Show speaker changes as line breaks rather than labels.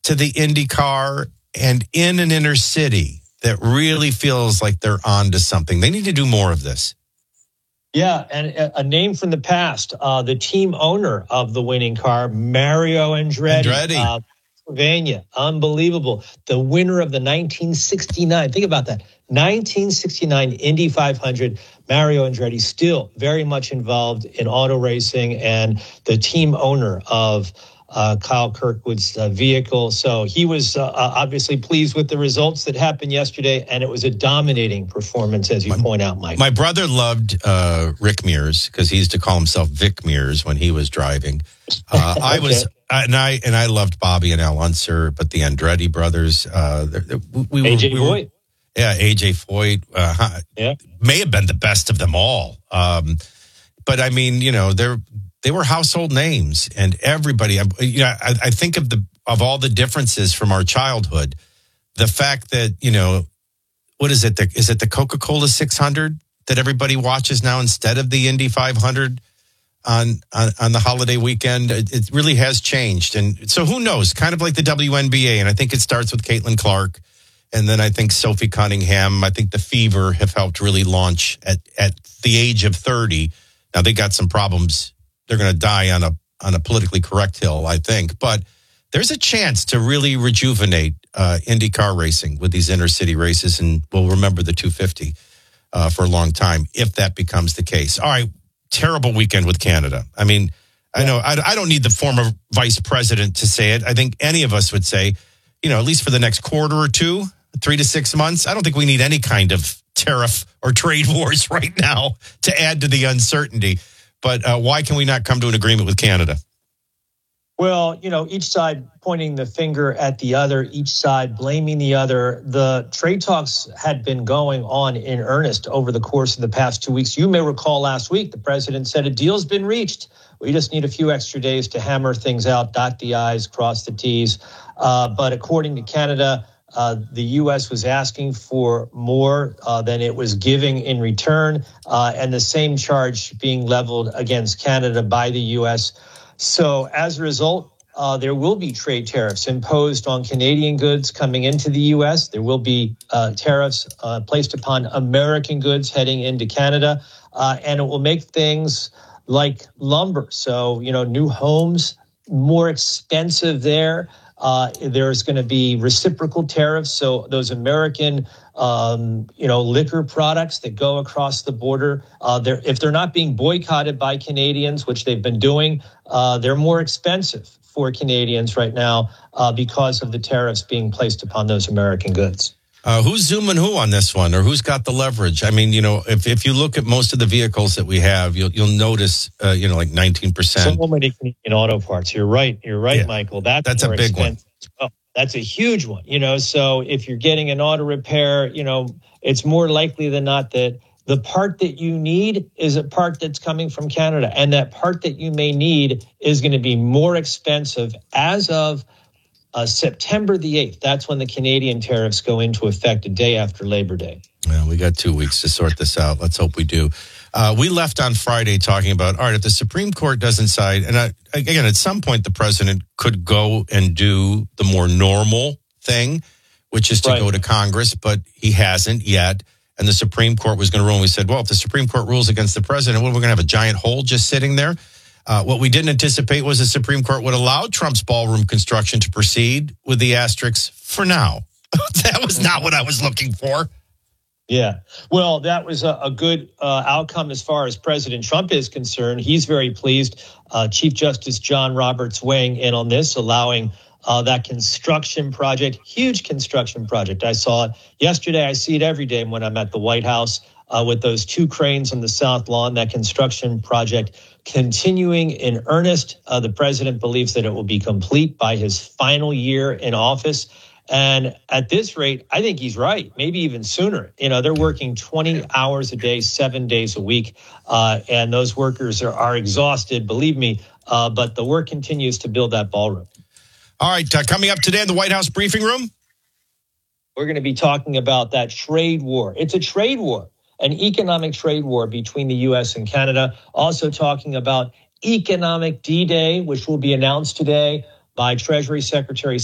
to the IndyCar and in an inner city that really feels like they're on to something. They need to do more of this.
Yeah, and a name from the past, the team owner of the winning car, Mario Andretti. Pennsylvania, unbelievable. The winner of the 1969, think about that, 1969 Indy 500, Mario Andretti, still very much involved in auto racing and the team owner of Kyle Kirkwood's vehicle. So he was obviously pleased with the results that happened yesterday, and it was a dominating performance, as you point out, Mike.
My brother loved Rick Mears because he used to call himself Vic Mears when he was driving. I loved Bobby and Al Unser, but the Andretti brothers,
AJ Foyt.
Yeah, AJ Foyt may have been the best of them all. But I mean, they were household names, and everybody. I think of all the differences from our childhood, the fact that what is it? Is it the Coca-Cola 600 that everybody watches now instead of the Indy 500 on the holiday weekend? It really has changed, and so who knows? Kind of like the WNBA, and I think it starts with Caitlin Clark, and then I think Sophie Cunningham. I think the Fever have helped really launch at the age of 30. Now they got some problems. They're going to die on a politically correct hill, I think. But there's a chance to really rejuvenate IndyCar racing with these inner city races, and we'll remember the 250 for a long time if that becomes the case. All right, terrible weekend with Canada. I mean, I know I don't need the former vice president to say it. I think any of us would say, at least for the next quarter or two, 3 to 6 months, I don't think we need any kind of tariff or trade wars right now to add to the uncertainty. But why can we not come to an agreement with Canada?
Well, each side pointing the finger at the other, each side blaming the other. The trade talks had been going on in earnest over the course of the past 2 weeks. You may recall last week, the president said a deal's been reached. We just need a few extra days to hammer things out, dot the I's, cross the T's. But according to Canada, the U.S. was asking for more than it was giving in return, and the same charge being leveled against Canada by the U.S. So as a result, there will be trade tariffs imposed on Canadian goods coming into the U.S. There will be tariffs placed upon American goods heading into Canada, and it will make things like lumber. So, new homes more expensive there. There's going to be reciprocal tariffs. So those American, liquor products that go across the border, if they're not being boycotted by Canadians, which they've been doing, they're more expensive for Canadians right now because of the tariffs being placed upon those American goods.
Who's zooming who on this one, or who's got the leverage? I mean, if you look at most of the vehicles that we have, you'll notice, like 19%.
So many Canadian auto parts. You're right, yeah. Michael. That's
a big one.
Oh, that's a huge one. So if you're getting an auto repair, it's more likely than not that the part that you need is a part that's coming from Canada, and that part that you may need is going to be more expensive as of September the 8th. That's when the Canadian tariffs go into effect, a day after Labor Day.
Well, we got 2 weeks to sort this out. Let's hope we do. We left on Friday talking about, all right, if the Supreme Court doesn't side, and again, at some point the president could go and do the more normal thing, which is to go to Congress, but he hasn't yet. And the Supreme Court was going to rule. And we said, well, if the Supreme Court rules against the president, we're going to have a giant hole just sitting there. What we didn't anticipate was the Supreme Court would allow Trump's ballroom construction to proceed with the asterisks for now. That was not what I was looking for.
Yeah. Well, that was a good outcome as far as President Trump is concerned. He's very pleased. Chief Justice John Roberts weighing in on this, allowing that construction project, huge construction project. I saw it yesterday. I see it every day when I'm at the White House with those 2 cranes on the South Lawn, that construction project continuing in earnest. The president believes that it will be complete by his final year in office. And at this rate, I think he's right, maybe even sooner. They're working 20 hours a day, 7 days a week. And those workers are exhausted, believe me. But the work continues to build that ballroom.
All right. Coming up today in the White House briefing room,
we're going to be talking about that trade war. It's a trade war, an economic trade war between the U.S. and Canada. Also talking about economic D-Day, which will be announced today by Treasury Secretary